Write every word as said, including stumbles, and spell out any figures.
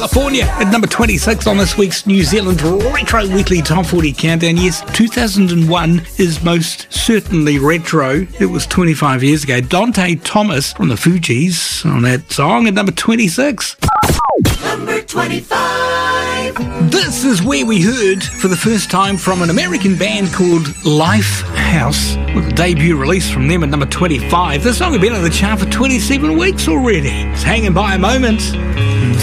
California at number twenty-six on this week's New Zealand Retro Weekly Top forty Countdown. Yes, two thousand one is most certainly retro. It was twenty-five years ago. Dante Thomas from the Fugees on that song at number twenty-six. Number twenty-five. This is where we heard for the first time from an American band called Lifehouse, with a debut release from them at number twenty-five. This song had been on the chart for twenty-seven weeks already. It's hanging by a moment.